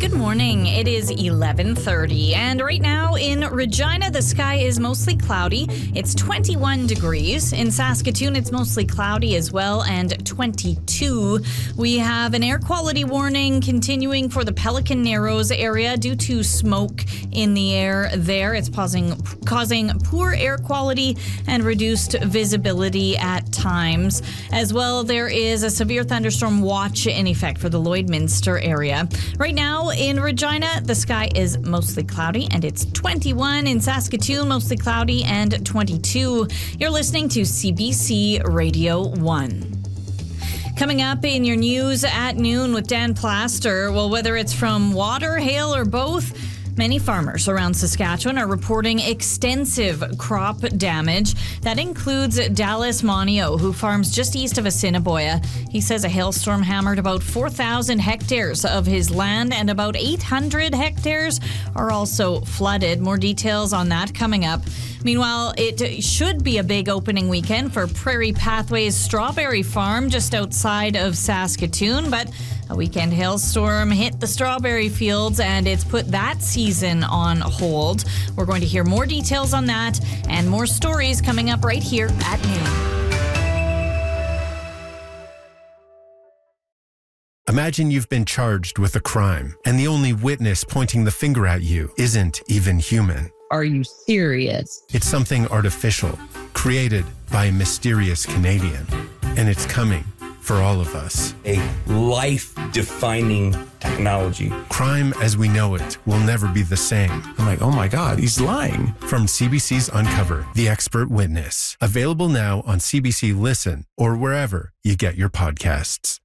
Good morning. It is 11:30, and right now in Regina, the sky is mostly cloudy. It's 21 degrees. In Saskatoon, it's mostly cloudy as well, and 22. We have an air quality warning continuing for the Pelican Narrows area due to smoke in the air there. It's causing poor air quality and reduced visibility at times. As well, there is a severe thunderstorm watch in effect for the Lloydminster area. Right now in Regina, the sky is mostly cloudy and it's 21. In Saskatoon, mostly cloudy and 22. You're listening to CBC Radio 1. Coming up in your news at noon with Dan Plaster, well, whether it's from water, hail, or both, many farmers around Saskatchewan are reporting extensive crop damage. That includes Dallas Monio, who farms just east of Assiniboia. He says a hailstorm hammered about 4,000 hectares of his land, and about 800 hectares are also flooded. More details on that coming up. Meanwhile, it should be a big opening weekend for Prairie Pathways Strawberry Farm just outside of Saskatoon, but a weekend hailstorm hit the strawberry fields and it's put that season on hold. We're going to hear more details on that and more stories coming up right here at noon. Imagine you've been charged with a crime and the only witness pointing the finger at you isn't even human. Are you serious? It's something artificial, created by a mysterious Canadian, and it's coming for all of us. A life-defining technology. Crime as we know it will never be the same. I'm like, oh my God, he's lying. From CBC's Uncover, The Expert Witness. Available now on CBC Listen or wherever you get your podcasts.